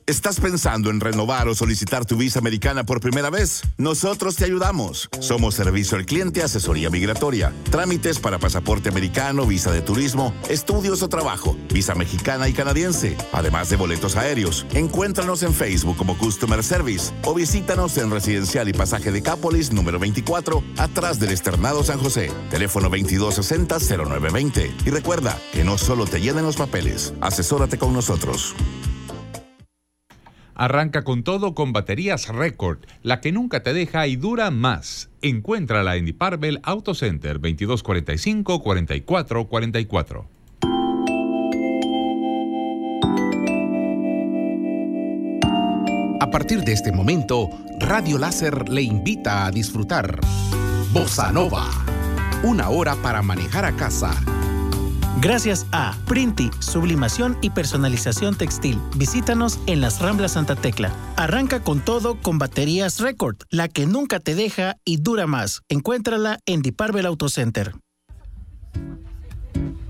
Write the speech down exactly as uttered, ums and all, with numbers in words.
¿Estás pensando en renovar o solicitar tu visa americana por primera vez? Nosotros te ayudamos. Somos servicio al cliente, asesoría migratoria, trámites para pasaporte americano, visa de turismo, estudios o trabajo, visa mexicana y canadiense, además de boletos aéreos. Encuéntranos en Facebook como Customer Service o visítanos en Residencial y Pasaje de Cápolis, número veinticuatro, atrás del Externado San José. Teléfono veintidós sesenta cero nueve veinte. Y recuerda que no solo te llenen los papeles, asesórate con nosotros. Arranca con todo con baterías Record, la que nunca te deja y dura más. Encuéntrala en Diparvel Auto Center, veintidós cuarenta y cinco, cuarenta y cuatro cuarenta y cuatro. A partir de este momento, Radio Láser le invita a disfrutar Bossa Nova, una hora para manejar a casa. Gracias a Printi, sublimación y personalización textil. Visítanos en las Ramblas Santa Tecla. Arranca con todo con baterías Record, la que nunca te deja y dura más. Encuéntrala en Diparvel Auto Center.